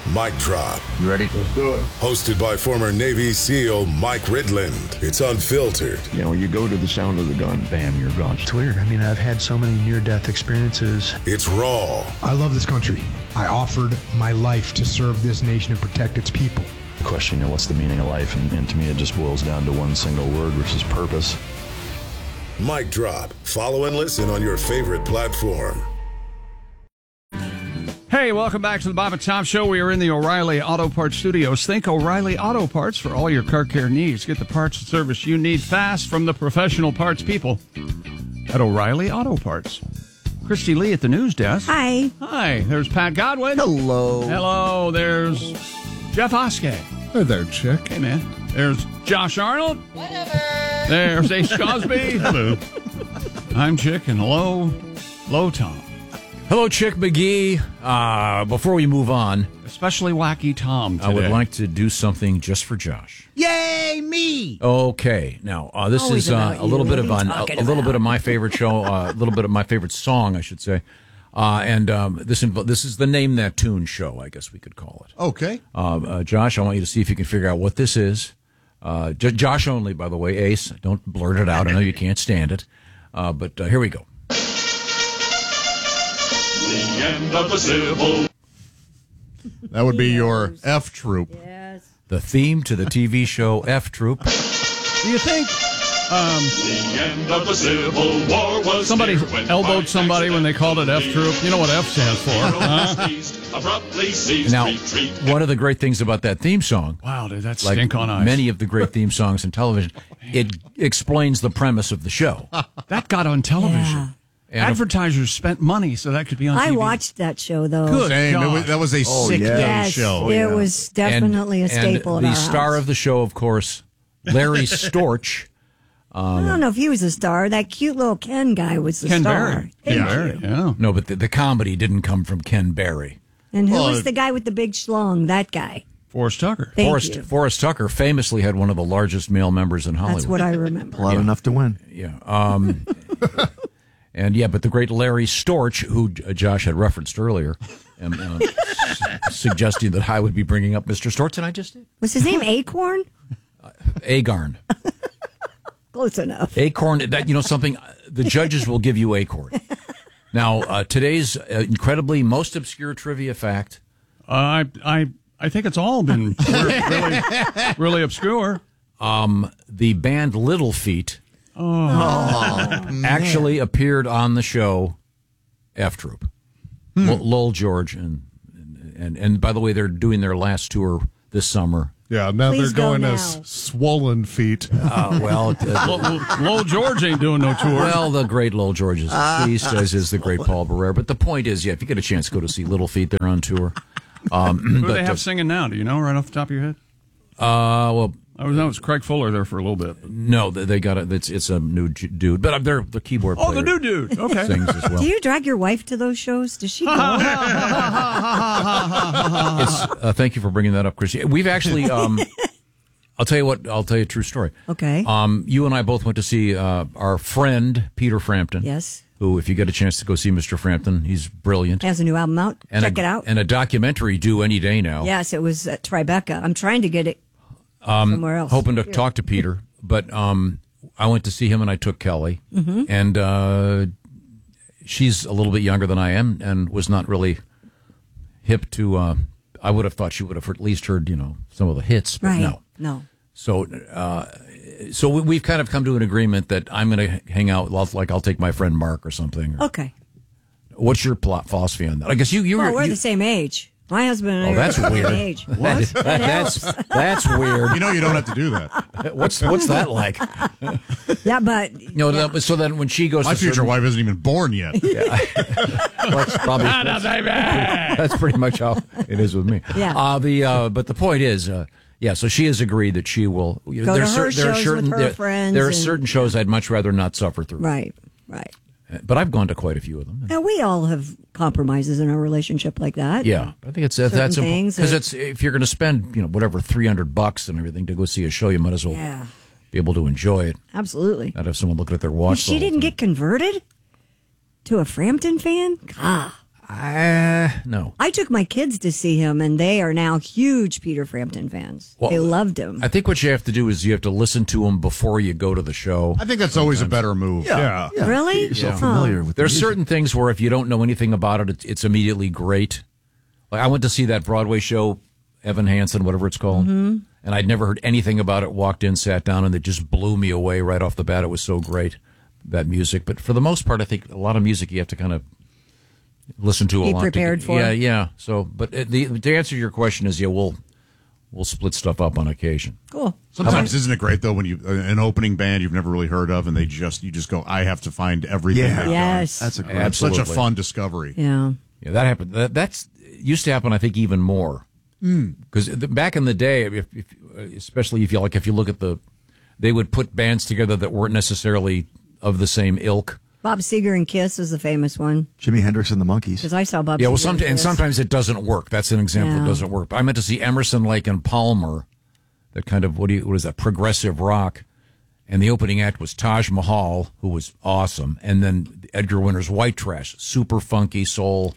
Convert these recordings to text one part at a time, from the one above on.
Mic Drop. You ready? Let's do it. Hosted by former Navy SEAL Mike Ridland. It's unfiltered. You know, you go to the sound of the gun, bam, you're gone. It's weird. I mean, I've had so many near-death experiences. It's raw. I love this country. I offered my life to serve this nation and protect its people. The question, what's the meaning of life? And to me, it just boils down to one single word, which is purpose. Mic Drop. Follow and listen on your favorite platform. Hey, welcome back to the Bob and Tom Show. We are in the O'Reilly Auto Parts Studios. Think O'Reilly Auto Parts for all your car care needs. Get the parts and service you need fast from the professional parts people at O'Reilly Auto Parts. Christy Lee at the news desk. Hi. Hi. There's Pat Godwin. Hello. Hello. There's Jeff Oskey. Hi there, Chick. Hey, man. There's Josh Arnold. Whatever. There's Ace Cosby. Hello. I'm Chick, and hello, Tom. Hello, Chick McGee. Before we move on, Especially Wacky Tom today. I would like to do something just for Josh. Yay, me! Okay, now this Always is about a little you. bit of What are you a talking little about? bit of my favorite show, a little bit of my favorite song, I should say. This is the Name That Tune show, I guess we could call it. Okay. Josh, I want you to see if you can figure out what this is. Josh only, by the way. Ace, don't blurt it out. I know you can't stand it. But here we go. The end of the Civil. That would be your F Troop. Yes. The theme to the TV show F Troop. Do you think The end of the Civil War was somebody near when elbowed by somebody when they called it F Troop? You know what F stands for, huh? accident, abruptly ceased Now, retreat. one of the great things about that theme song, Wow, dude, that's like stink on ice. many of the great theme songs in television, it explains the premise of the show. That got on television. Yeah. And Advertisers spent money so that could be on I TV. watched that show, though. Good Same. gosh. That was a sick Yes, show. it was definitely a staple and in the our star house. of the show, of course, Larry Storch. I don't know if he was a star. That cute little Ken guy was the Ken star. Barry. Thank Ken you. Barry, yeah. No, but the comedy didn't come from Ken Barry. And who Well, was the guy with the big schlong? That guy. Forrest Tucker. Thank you. Forrest Tucker famously had one of the largest male members in Hollywood. That's what I remember. Loud enough to win. Yeah. But the great Larry Storch, who Josh had referenced earlier, suggesting that I would be bringing up Mr. Storch, and I just did. Was his name Acorn? Agarn. Close enough. Acorn, something, the judges will give you Acorn. Now, today's incredibly most obscure trivia fact. I think it's all been really, really obscure. The band Little Feat actually appeared on the show F Troop. Lowell George and by the way, they're doing their last tour this summer. Yeah, now Please they're going go as now. Swollen Feet. Lowell George ain't doing no tour. Well, the great Lowell George is deceased, as is the great Paul Barrere. But the point is, if you get a chance, go to see Little Feat. They're on tour. Who do they have singing now? Do you know right off the top of your head? Well, I was Craig Fuller there for a little bit. no, they got it. It's a new dude, but they're the keyboard player. Oh, the new dude. Okay. Sings as well. Do you drag your wife to those shows? Does she go? Thank you for bringing that up, Chrissy. We've actually. I'll tell you what. I'll tell you a true story. Okay. You and I both went to see our friend Peter Frampton. Yes. Who, if you get a chance to go see Mr. Frampton, he's brilliant. Has a new album out. Check it out. And a documentary due any day now. Yes, it was at Tribeca. I'm trying to get it somewhere else. Hoping to talk to Peter, but I went to see him and I took Kelly, and she's a little bit younger than I am and was not really hip to. I would have thought she would have at least heard some of the hits, but Right. no. So we've kind of come to an agreement that I'm going to hang out. Like I'll take my friend Mark or something. Okay. What's your philosophy on that? I guess you Well, were. we're the same age. My husband and I Oh, are that's the same weird. age. That's weird. You know you don't have to do that. What's that like? Yeah, but So then when she goes, My to future certain- wife isn't even born yet. that's probably that's pretty much how it is with me. Yeah. But the point is, so she has agreed that she will Go to her shows with her friends There are and- certain shows I'd much rather not suffer through. right. But I've gone to quite a few of them. Now we all have compromises in our relationship like that. Yeah, I think it's Certain that's important things because that- it's if you're going to spend whatever $300 and everything to go see a show, you might as well be able to enjoy it. Absolutely. Not have someone looking at their watch. She didn't get converted to a Frampton fan? Ah. No. I took my kids to see him, and they are now huge Peter Frampton fans. Well, they loved him. I think what you have to do is you have to listen to him before you go to the show. I think that's always a better move. Yeah. Really? You're so familiar with There's the music. certain things where if you don't know anything about it, it's immediately great. Like I went to see that Broadway show, Evan Hansen, whatever it's called, and I'd never heard anything about it. Walked in, sat down, and it just blew me away right off the bat. It was so great, that music. But for the most part, I think a lot of music you have to kind of listen to a Be lot. prepared for. Yeah. So, but to answer your question is, we'll split stuff up on occasion. Cool. Sometimes isn't it great though when you an opening band you've never really heard of and you just go, I have to find everything. Yeah. they've done. Yes. That's a great Absolutely. Such a fun discovery. Yeah. Yeah, that happened. That's used to happen. I think even more because back in the day, especially if you look at they would put bands together that weren't necessarily of the same ilk. Bob Seger and Kiss is a famous one. Jimi Hendrix and the Monkees. Because I saw Bob Yeah, well, Seger and Kiss. sometimes it doesn't work. That's an example. Yeah. It doesn't work. I meant to see Emerson, Lake and Palmer. That kind of what is that progressive rock? And the opening act was Taj Mahal, who was awesome, and then Edgar Winter's White Trash, super funky soul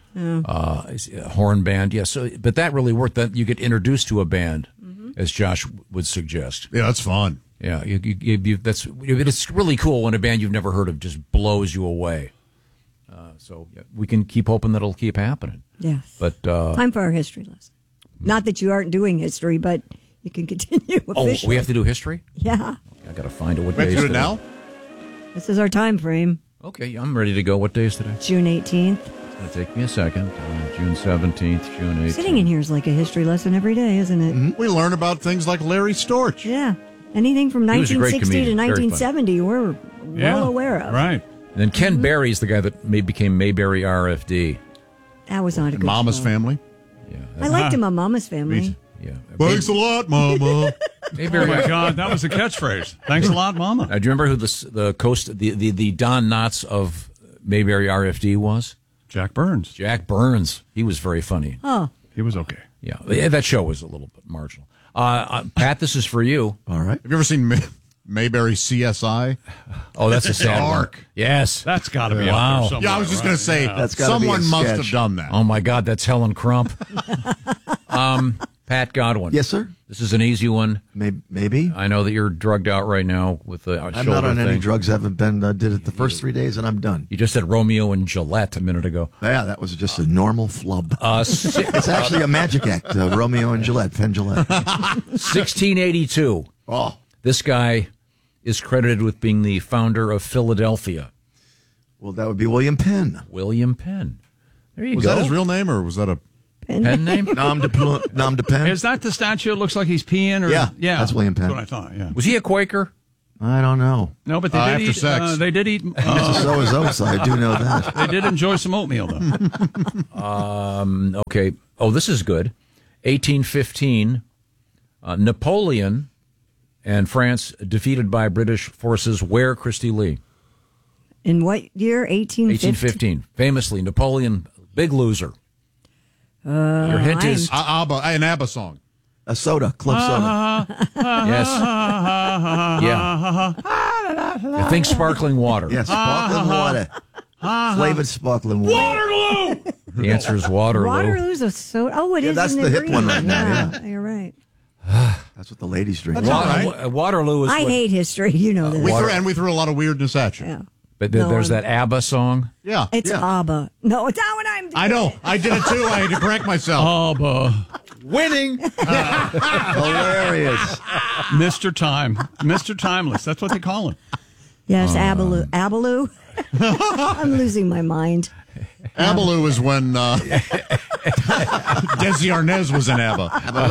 horn band. Yeah, so but that really worked. That you get introduced to a band, as Josh would suggest. Yeah, that's fun. Yeah, it's really cool when a band you've never heard of just blows you away. So we can keep hoping that'll keep happening. Yes. But time for our history lesson. Not that you aren't doing history, but you can continue officially. we have to do history. Yeah. I got to find it. What We have day to is do it today? now? This is our time frame. Okay, I'm ready to go. What day is today? June 18th. It's going to take me a second. June 17th, June 18th. Sitting in here is like a history lesson every day, isn't it? We learn about things like Larry Storch. Yeah. Anything from He was a great 1960 to comedian. Very funny. 1970, we're well aware of. Right. And then Ken Berry's the guy that became Mayberry RFD. That was not a good Mama's show. Family. Yeah. I liked him on Mama's Family. Me too. Yeah. Thanks a lot, Mama. Oh my God, that was a catchphrase. Thanks a lot, Mama. Do you remember who the Don Knotts of Mayberry RFD was? Jack Burns. Jack Burns. He was very funny. Oh. He was okay. Yeah, that show was a little bit marginal. Pat, this is for you. All right. Have you ever seen Mayberry CSI? Oh, that's a sad one. Dark. Yes. That's got to be Wow. out there somewhere. Yeah, I was just going to say, That's gotta be a someone must sketch. have done that. Oh, my God, that's Helen Crump. Pat Godwin. Yes, sir. This is an easy one. Maybe. I know that you're drugged out right now with the I'm shoulder not on thing. any drugs. Haven't been. Did it the first 3 days, and I'm done. You just said Romeo and Gillette a minute ago. Yeah, that was just a normal flub. Si- It's actually a magic act. Romeo and Gillette, Penn Gillette. 1682. Oh, This guy is credited with being the founder of Philadelphia. well, that would be William Penn. William Penn. There you Was go. that his real name or was that a... Pen name? Nom de Penn. Is that the statue? It looks like he's peeing? Or, Yeah, yeah. that's William Penn. That's what I thought, yeah. Was he a Quaker? I don't know. No, but they did after eat. sex. They did eat. So is Oates. I do know that. They did enjoy some oatmeal, though. Okay. Oh, this is good. 1815, Napoleon and France defeated by British forces where, Christy Lee? In what year? 1850? 1815. Famously, Napoleon, big loser. Your hint is an ABBA song. A soda, club soda. yes. Yeah. I think sparkling water. Yes, sparkling water. Flavored sparkling water. Waterloo! The answer is Waterloo. Waterloo's a soda. Oh, it is. that's in the hip green. one right now, yeah. You're right. That's what the ladies drink. That's all right. Waterloo is I what, hate history. You know this. We threw a lot of weirdness at you. Yeah. but No, there's I'm- that ABBA song. Yeah. It's Yeah. ABBA. No, it's not what I'm doing. I know. I did it too. I had to correct myself. Winning. Hilarious. Mr. Time. Mr. Timeless. That's what they call him. Yes, Abaloo. Abaloo? I'm losing my mind. Abaloo is when Desi Arnaz was in ABBA.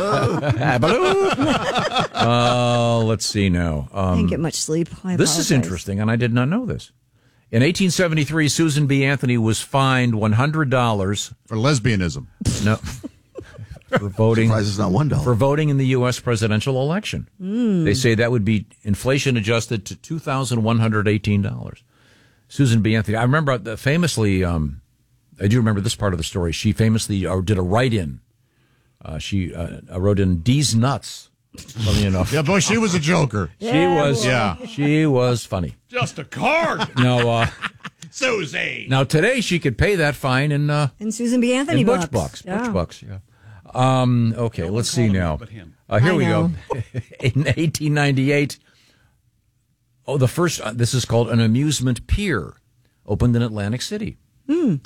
Let's see now. I didn't get much sleep. I This is apologize. interesting, and I did not know this. In 1873, Susan B. Anthony was fined $100 For lesbianism. no, for voting Surprised it's not $1. for voting in the U.S. presidential election. They say that would be inflation adjusted to $2,118. Susan B. Anthony. I remember famously. I do remember this part of the story. She famously did a write-in. She wrote in D's nuts. Funny enough. Yeah, boy, she was a joker. She was. Yeah. She was funny. Just a card. No. Susie. Now today she could pay that fine in And Susan B. Anthony in bucks. Butch Bucks. Yeah. Butch Bucks, yeah. Okay, let's see now. Here we go. In 1898, the first, this is called an amusement pier, opened in Atlantic City. And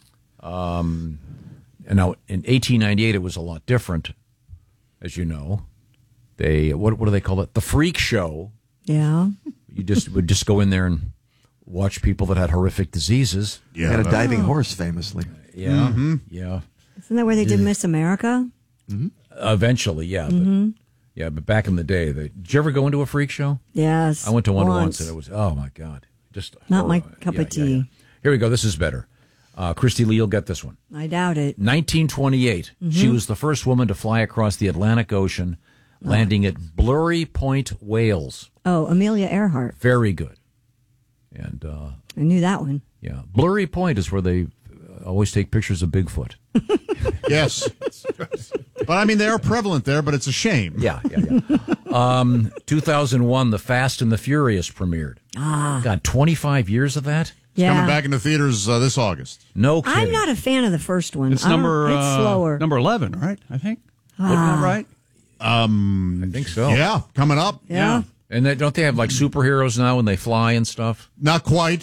now in 1898, it was a lot different, as you know. They, what do they call it? The freak show. Yeah. You would just go in there and watch people that had horrific diseases. Yeah, had a diving horse, famously. Yeah, yeah. Isn't that where they did Miss America? Eventually, yeah. But back in the day, did you ever go into a freak show? Yes. I went to one once, and it was, oh my God, just not my cup of tea. Here we go. This is better. Christy Lee, you'll get this one. I doubt it. 1928, she was the first woman to fly across the Atlantic Ocean, landing at Blurry Point, Wales. Oh, Amelia Earhart. Very good. And I knew that one. yeah, Blurry Point is where they always take pictures of Bigfoot. Yes. But I mean, they are prevalent there, but it's a shame. Yeah. 2001, The Fast and the Furious premiered. God, 25 years of that? Yeah. Coming back into theaters this August. No kidding. I'm not a fan of the first one. It's number it's slower. number 11, right? I think. Isn't that right? I think so. Yeah, coming up. Yeah. And don't they have like superheroes now when they fly and stuff? Not quite.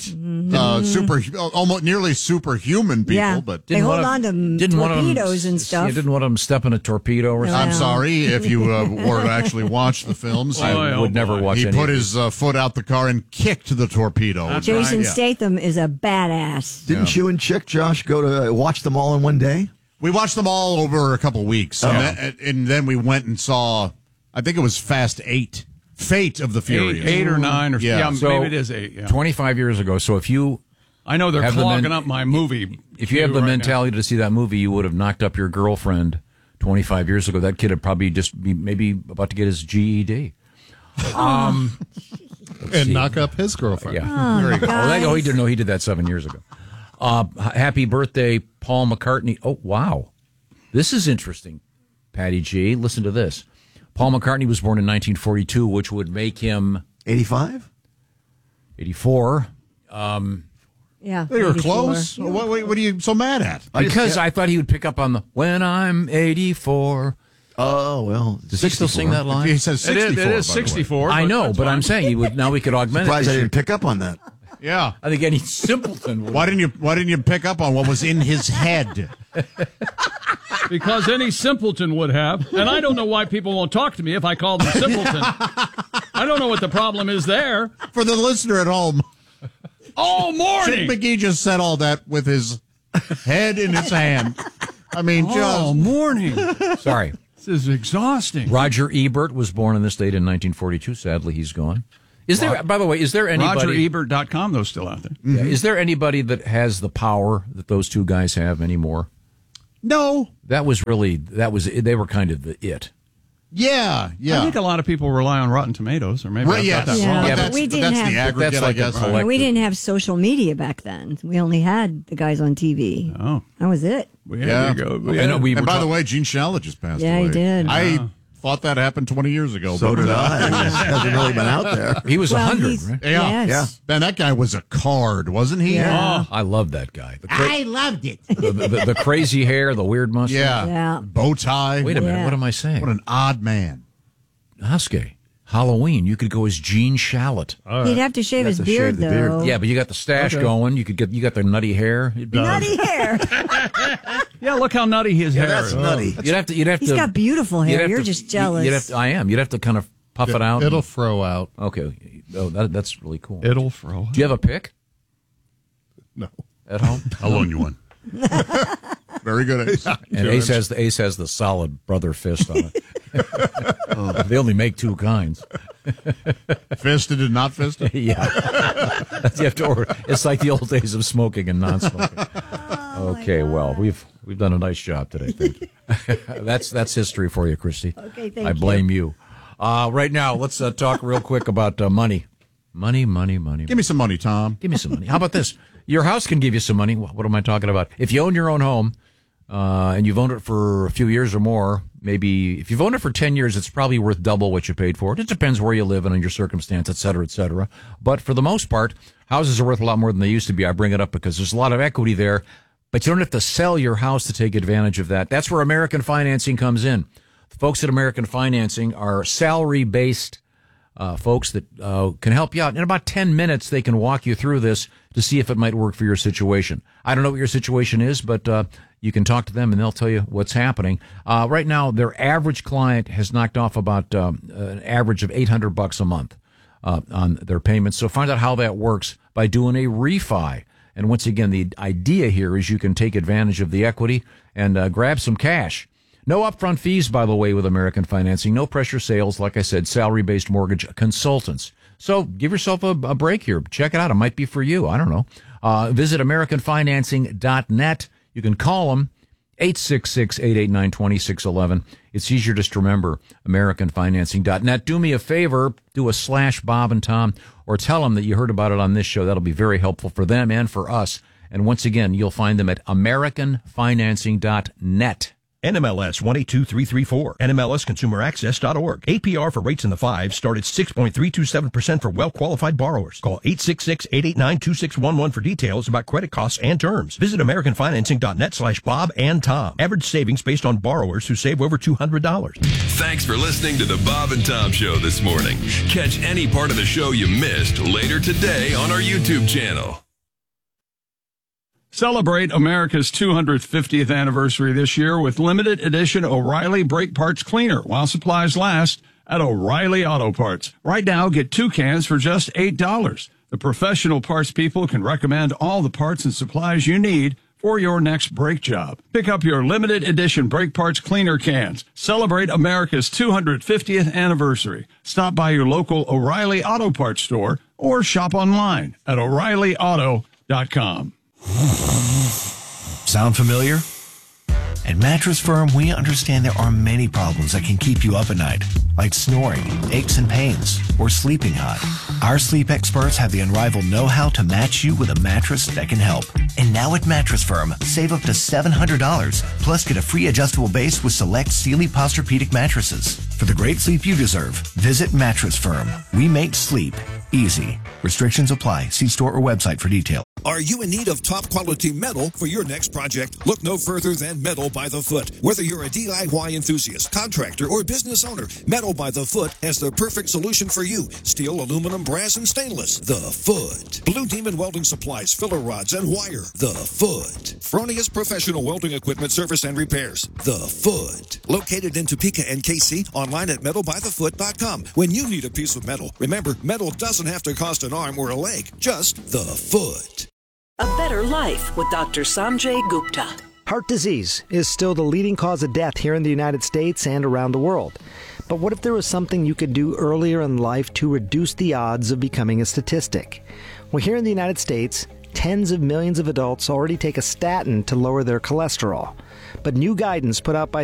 Almost nearly superhuman people, Yeah. but They hold on to torpedoes and stuff. You didn't want them stepping a torpedo or something? I'm sorry if you were to actually watch the films. I would never watch He any put of his foot out the car and kicked the torpedo. Jason Statham is a badass. Didn't you and Chick, Josh, go to watch them all in one day? We watched them all over a couple of weeks. And then we went and saw, I think it was Fast 8. Fate of the Furious. 8 or 9 or Yeah. so, maybe it is 8. Yeah. 25 years ago. So if you... I know they're clogging up my movie. If you have the mentality to see that movie, you would have knocked up your girlfriend 25 years ago. That kid would probably just be maybe about to get his GED. And knock up his girlfriend. Yeah. There you go. Oh, he didn't know he did that 7 years ago. Happy birthday, Paul McCartney. Oh, wow. This is interesting, Patty G. Listen to this. Paul McCartney was born in 1942, which would make him... 85? 84. Yeah. They were close. What are you so mad at? Because I thought he would pick up on the, when I'm 84. Oh, well. Does he still sing that line? He says 64. It is 64. I know, but I'm saying now we could augment Surprised I it. didn't pick up on that. Yeah. I think any simpleton would. Why didn't you pick up on what was in his head? Because any simpleton would have. And I don't know why people won't talk to me if I call them simpleton. I don't know what the problem is there. For the listener at home, all morning. Chick McGee just said all that with his head in his hand. I mean, all morning. Sorry. This is exhausting. Roger Ebert was born in this date in 1942. Sadly, he's gone. Is there, by the way, is there anybody... RogerEbert.com, though, still out there. Yeah, is there anybody that has the power that those two guys have anymore? No. They were kind of the it. Yeah. I think a lot of people rely on Rotten Tomatoes, or maybe Right, I've got that wrong. Yeah, but but we didn't that's have the aggregate, that's like I guess. a we didn't have social media back then. We only had the guys on TV. Oh. That was it. Yeah. There you go. I know And by the way, Gene Shalit just passed away. Yeah, he did. I thought that happened 20 years ago. So but, did I. It hasn't really been out there. He was 100, he's- right? Yeah. Yes. Man, that guy was a card, wasn't he? Yeah. I love that guy. I loved it. The crazy hair, the weird mustache. Yeah. Yeah. Bow tie. Wait a minute. Yeah. What am I saying? What an odd man. Husky. Halloween, you could go as Gene Shalit. He'd have to shave his to beard, shave the beard. though. Yeah, but you got the stash going. You got the nutty hair. It'd be- Nutty hair. Yeah, look how nutty his hair That's is. nutty. You'd have He's to. got beautiful you'd hair. have You're to- just jealous. You'd have to kind of puff it out. It'll throw out. Okay. Oh, that's really cool. It'll throw. Do you have a pick No. at home? I'll loan you one. Very good, Ace. And Ace has the solid brother fist on it. They only make two kinds. Fisted and not fisted? Yeah. You have to order. It's like the old days of smoking and non-smoking. Okay, well, we've done a nice job today. Thank you. That's history for you, Christy. Okay, thank I blame you. Right now, let's talk real quick about money. Money. Give me some money, Tom. Give me some money. How about this? Your house can give you some money. What am I talking about? If you own your own home, and you've owned it for a few years or more, maybe if you've owned it for 10 years, it's probably worth double what you paid for it. It depends where you live and on your circumstance, et cetera, et cetera. But for the most part, houses are worth a lot more than they used to be. I bring it up because there's a lot of equity there, but you don't have to sell your house to take advantage of that. That's where American Financing comes in. The folks at American Financing are salary-based folks that can help you out. In about 10 minutes, they can walk you through this to see if it might work for your situation. I don't know what your situation is, but you can talk to them and they'll tell you what's happening. Right now, their average client has knocked off about an average of $800 a month on their payments. So find out how that works by doing a refi. And once again, the idea here is you can take advantage of the equity and grab some cash. No upfront fees, by the way, with American Financing. No pressure sales. Like I said, salary-based mortgage consultants. So give yourself a break here. Check it out. It might be for you. I don't know. Visit AmericanFinancing.net. You can call them, 866-889-2611. It's easier just to remember, AmericanFinancing.net. Do me a favor, do a /Bob and Tom, or tell them that you heard about it on this show. That'll be very helpful for them and for us. And once again, you'll find them at AmericanFinancing.net. NMLS 182334, NMLSConsumerAccess.org. APR for rates in the 5s start at 6.327% for well-qualified borrowers. Call 866-889-2611 for details about credit costs and terms. Visit AmericanFinancing.net/Bob and Tom. Average savings based on borrowers who save over $200. Thanks for listening to the Bob and Tom Show this morning. Catch any part of the show you missed later today on our YouTube channel. Celebrate America's 250th anniversary this year with limited edition O'Reilly Brake Parts Cleaner while supplies last at O'Reilly Auto Parts. Right now, get 2 cans for just $8. The professional parts people can recommend all the parts and supplies you need for your next brake job. Pick up your limited edition Brake Parts Cleaner cans. Celebrate America's 250th anniversary. Stop by your local O'Reilly Auto Parts store or shop online at O'ReillyAuto.com. Sound familiar? At Mattress Firm, we understand there are many problems that can keep you up at night, like snoring, aches and pains, or sleeping hot. Our sleep experts have the unrivaled know-how to match you with a mattress that can help. And now at Mattress Firm, save up to $700, plus get a free adjustable base with select Sealy Posturepedic mattresses. For the great sleep you deserve, visit Mattress Firm. We make sleep easy. Restrictions apply. See store or website for details. Are you in need of top quality metal for your next project? Look no further than Metal by the Foot. Whether you're a DIY enthusiast, contractor, or business owner, Metal by the Foot has the perfect solution for you. Steel, aluminum, brass, and stainless. The Foot. Blue Demon Welding Supplies, filler rods, and wire. The Foot. Fronius Professional Welding Equipment Service and Repairs. The Foot. Located in Topeka and KC, online at metalbythefoot.com. When you need a piece of metal, remember, metal doesn't have to cost an arm or a leg. Just the Foot. A Better Life with Dr. Sanjay Gupta. Heart disease is still the leading cause of death here in the United States and around the world. But what if there was something you could do earlier in life to reduce the odds of becoming a statistic? Well, here in the United States, tens of millions of adults already take a statin to lower their cholesterol. But new guidance put out by